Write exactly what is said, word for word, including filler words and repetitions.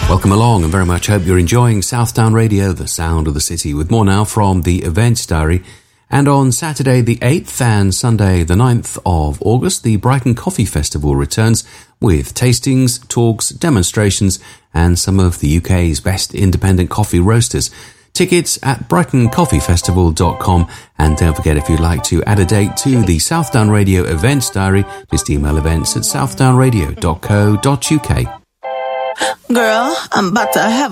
Welcome along and very much hope you're enjoying Southdown Radio, the sound of the city, with more now from the Events Diary. And on Saturday the eighth and Sunday the ninth of August, the Brighton Coffee Festival returns with tastings, talks, demonstrations and some of the U K's best independent coffee roasters. Tickets at brighton coffee festival dot com, and don't forget, if you'd like to add a date to the Southdown Radio Events Diary, just email events at southdown radio dot co dot uk. Girl, I'm about to have